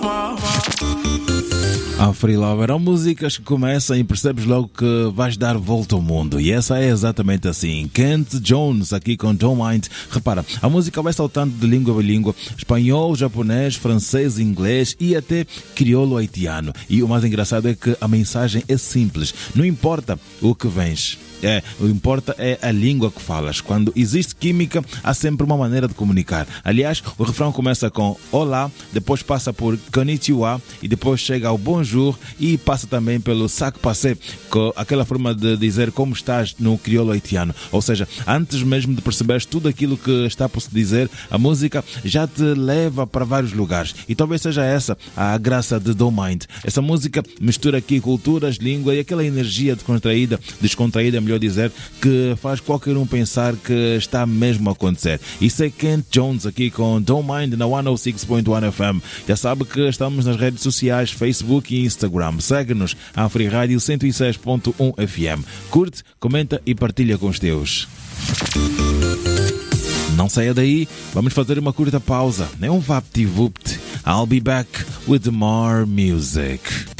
A Free Lover, há músicas que começam e percebes logo que vais dar volta ao mundo. E essa é exatamente assim. Kent Jones aqui com Don't Mind. Repara, a música vai saltando de língua a língua. Espanhol, japonês, francês, inglês e até crioulo haitiano. E o mais engraçado é que a mensagem é simples. Não importa o que vens. O que importa é a língua que falas. Quando existe química, há sempre uma maneira de comunicar. Aliás, o refrão começa com olá, depois passa por konnichiwa e depois chega ao bonjour e passa também pelo sac passé, aquela forma de dizer como estás no crioulo haitiano. Ou seja, antes mesmo de perceberes tudo aquilo que está por se dizer, a música já te leva para vários lugares. E talvez seja essa a graça de Don't Mind. Essa música mistura aqui culturas, língua e aquela energia descontraída, melhor dizer, que faz qualquer um pensar que está mesmo a acontecer. Isso é Kent Jones aqui com Don't Mind na 106.1 FM. Já sabe que estamos nas redes sociais, Facebook e Instagram. Segue-nos à Free Rádio 106.1 FM. Curte, comenta e partilha com os teus. Não saia daí, vamos fazer uma curta pausa. É um vapt-vupt. I'll be back with more music.